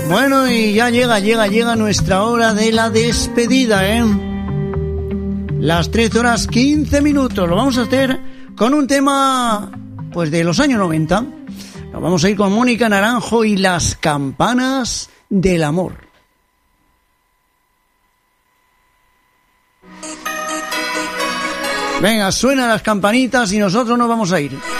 Bueno, y ya llega nuestra hora de la despedida, ¿eh? Las 13:15. Lo vamos a hacer con un tema, pues, de los años 90. Nos vamos a ir con Mónica Naranjo y Las campanas del amor. Venga, suenan las campanitas y nosotros nos vamos a ir.